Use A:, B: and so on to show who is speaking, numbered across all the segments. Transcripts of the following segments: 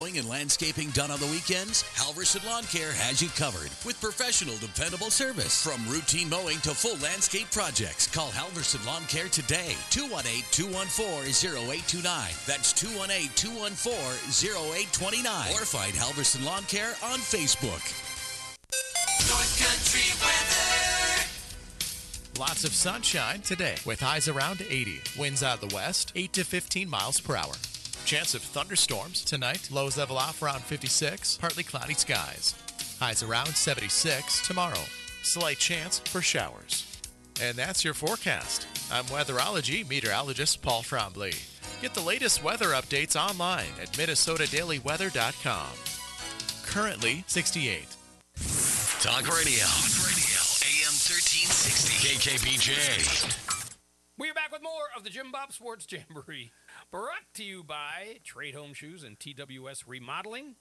A: mowing and landscaping done on the weekends? Halverson Lawn Care has you covered with professional, dependable service. From routine mowing to full landscape projects, call Halverson Lawn Care today. 218-214-0829. That's 218-214-0829. Or find Halverson Lawn Care on Facebook.
B: North Country weather.
C: Lots of sunshine today with highs around 80. Winds out of the west, 8 to 15 miles per hour. Chance of thunderstorms tonight. Lows level off around 56. Partly cloudy skies. Highs around 76 tomorrow. Slight chance for showers. And that's your forecast. I'm weatherology meteorologist Paul Trombley. Get the latest weather updates online at minnesotadailyweather.com. Currently 68.
A: Talk Radio. AM 1360. KKBJ.
D: We're back with more of the Jim Bob Sports Jamboree, brought to you by Trade Home Shoes and TWS Remodeling.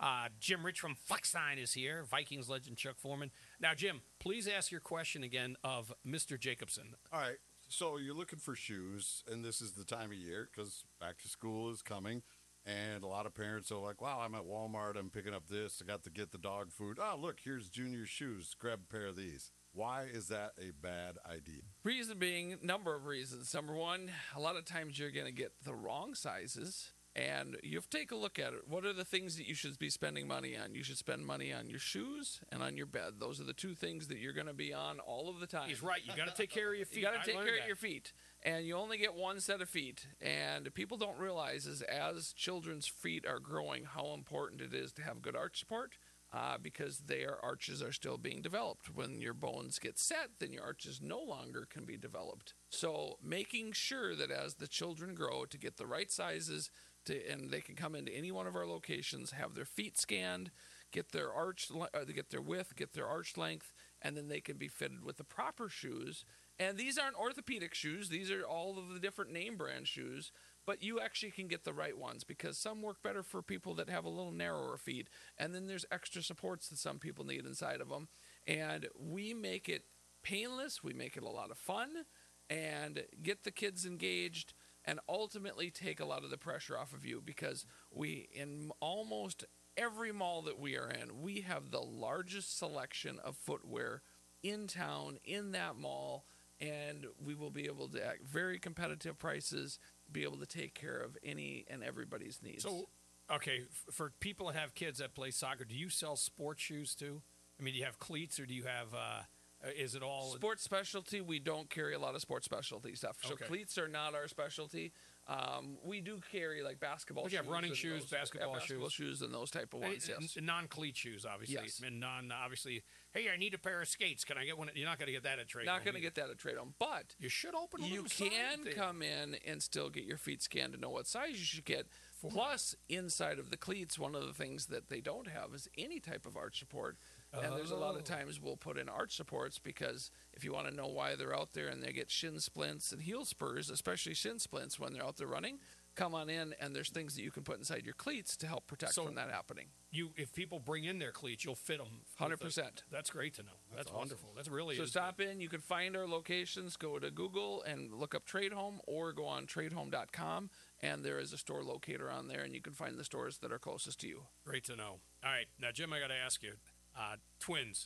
D: Jim Rich from Flex9 is here, Vikings legend Chuck Foreman. Now, Jim, please ask your question again of Mr. Jacobson.
E: All right, so you're looking for shoes, and this is the time of year because back to school is coming, and a lot of parents are like, wow, I'm at Walmart, I'm picking up this, I got to get the dog food. Oh, look, here's Junior's shoes, grab a pair of these. Why is that a bad idea?
F: Reason being, number of reasons. Number one, a lot of times you're going to get the wrong sizes, and you have to take a look at it. What are the things that you should be spending money on? You should spend money on your shoes and on your bed. Those are the two things that you're going to be on all of the time.
D: He's right. You got to take care of your feet.
F: You got to take care of your feet, and you only get one set of feet. And people don't realize is as children's feet are growing, how important it is to have good arch support. Because their arches are still being developed. When your bones get set, then your arches no longer can be developed. So making sure that as the children grow to get the right sizes, and they can come into any one of our locations, have their feet scanned, get their get their width, get their arch length, and then they can be fitted with the proper shoes. And these aren't orthopedic shoes. These are all of the different name brand shoes. But you actually can get the right ones because some work better for people that have a little narrower feet. And then there's extra supports that some people need inside of them. And we make it painless. We make it a lot of fun and get the kids engaged and ultimately take a lot of the pressure off of you because we, in almost every mall that we are in, we have the largest selection of footwear in town, in that mall. And we will be able to at very competitive prices be able to take care of any and everybody's needs.
D: So, okay, for people that have kids that play soccer, do you sell sports shoes too? I mean, do you have cleats or do you have, is it all?
F: Sports specialty, we don't carry a lot of sports specialty stuff. So
D: okay.
F: Cleats are not our specialty. We do carry like basketball shoes.
D: You have running shoes,
F: those,
D: basketball
F: shoes, and those type of ones, yes.
D: Non-cleat shoes, obviously.
F: Yes.
D: And obviously, hey, I need a pair of skates. Can I get one? You're not going to get that at Trade Home.
F: Not going to get that at Trade Home, but
D: you should open a
F: you
D: little
F: can
D: side
F: come in and still get your feet scanned to know what size you should get. Plus, inside of the cleats, one of the things that they don't have is any type of arch support. And there's a lot of times we'll put in arch supports because if you want to know why they're out there and they get shin splints and heel spurs, especially shin splints when they're out there running, come on in and there's things that you can put inside your cleats to help protect from that happening.
D: If people bring in their cleats, you'll fit them.
F: 100%.
D: That's great to know. That's
E: awesome.
D: Wonderful. That's really
F: So stop in. You can find our locations. Go to Google and look up Trade Home or go on tradehome.com. And there is a store locator on there, and you can find the stores that are closest to you.
D: Great to know. All right. Now, Jim, I got to ask you. Twins.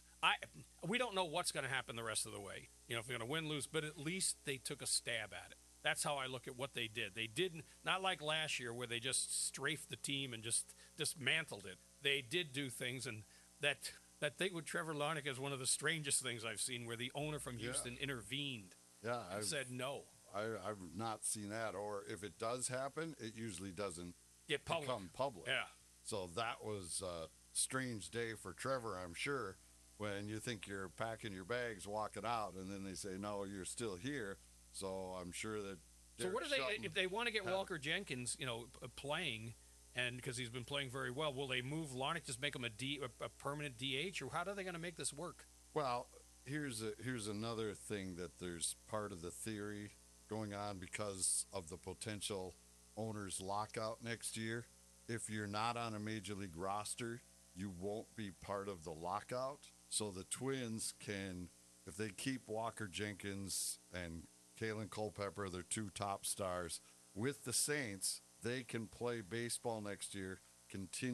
D: We don't know what's going to happen the rest of the way. You know, if they're going to win, lose, but at least they took a stab at it. That's how I look at what they did. They didn't, not like last year where they just strafed the team and just dismantled it. They did do things, and that thing with Trevor Larnach is one of the strangest things I've seen where the owner from Houston intervened and said no.
E: I've not seen that, or if it does happen, it usually doesn't become public.
D: Yeah.
E: So that was a strange day for Trevor, I'm sure, when you think you're packing your bags, walking out, and then they say, no, you're still here. So I'm sure that.
D: So what do they, if they want to get Walker Jenkins, playing, and because he's been playing very well, will they move Larnach, just make him a permanent DH, or how are they going to make this work?
E: Well, here's another thing that there's part of the theory going on because of the potential owners lockout next year. If you're not on a major league roster, you won't be part of the lockout. So the Twins can, if they keep Walker Jenkins and Kalen Culpepper, their two top stars, with the Saints, they can play baseball next year, continue